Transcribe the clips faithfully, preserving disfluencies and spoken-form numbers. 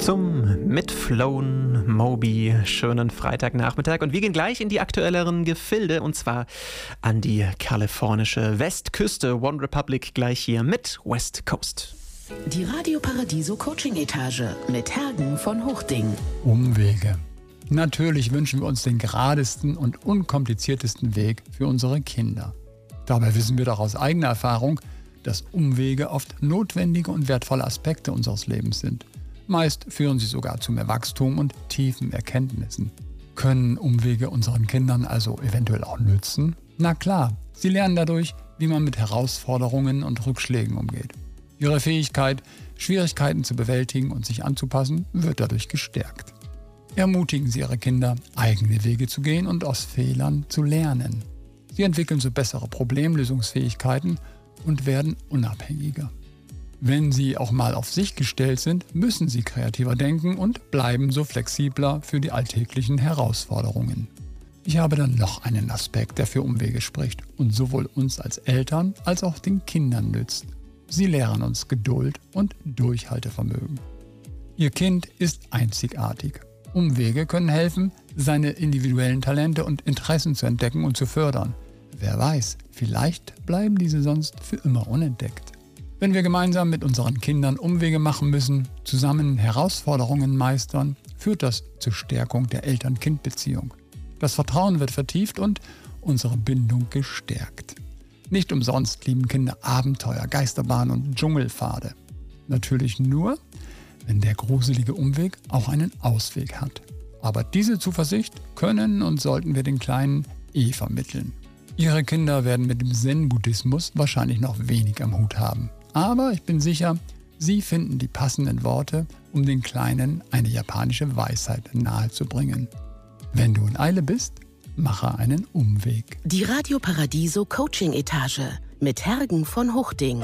Zum Mitflown Moby schönen Freitagnachmittag und wir gehen gleich in die aktuelleren Gefilde und zwar an die kalifornische Westküste. One Republic gleich hier mit West Coast. Die Radio Paradiso Coaching Etage mit Hergen von Hochding. Umwege. Natürlich wünschen wir uns den geradesten und unkompliziertesten Weg für unsere Kinder. Dabei wissen wir doch aus eigener Erfahrung, dass Umwege oft notwendige und wertvolle Aspekte unseres Lebens sind. Meist führen sie sogar zu mehr Wachstum und tiefen Erkenntnissen. Können Umwege unseren Kindern also eventuell auch nützen? Na klar, sie lernen dadurch, wie man mit Herausforderungen und Rückschlägen umgeht. Ihre Fähigkeit, Schwierigkeiten zu bewältigen und sich anzupassen, wird dadurch gestärkt. Ermutigen Sie Ihre Kinder, eigene Wege zu gehen und aus Fehlern zu lernen. Sie entwickeln so bessere Problemlösungsfähigkeiten und werden unabhängiger. Wenn sie auch mal auf sich gestellt sind, müssen sie kreativer denken und bleiben so flexibler für die alltäglichen Herausforderungen. Ich habe dann noch einen Aspekt, der für Umwege spricht und sowohl uns als Eltern als auch den Kindern nützt. Sie lehren uns Geduld und Durchhaltevermögen. Ihr Kind ist einzigartig. Umwege können helfen, seine individuellen Talente und Interessen zu entdecken und zu fördern. Wer weiß, vielleicht bleiben diese sonst für immer unentdeckt. Wenn wir gemeinsam mit unseren Kindern Umwege machen müssen, zusammen Herausforderungen meistern, führt das zur Stärkung der Eltern-Kind-Beziehung. Das Vertrauen wird vertieft und unsere Bindung gestärkt. Nicht umsonst lieben Kinder Abenteuer, Geisterbahnen und Dschungelpfade. Natürlich nur, wenn der gruselige Umweg auch einen Ausweg hat. Aber diese Zuversicht können und sollten wir den Kleinen eh vermitteln. Ihre Kinder werden mit dem Zen-Buddhismus wahrscheinlich noch wenig am Hut haben. Aber ich bin sicher, Sie finden die passenden Worte, um den Kleinen eine japanische Weisheit nahezubringen. Wenn du in Eile bist, mache einen Umweg. Die Radio Paradiso Coaching Etage mit Hergen von Hochding.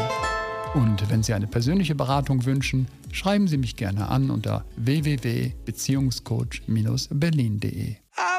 Und wenn Sie eine persönliche Beratung wünschen, schreiben Sie mich gerne an unter w w w punkt beziehungscoach Bindestrich berlin punkt de.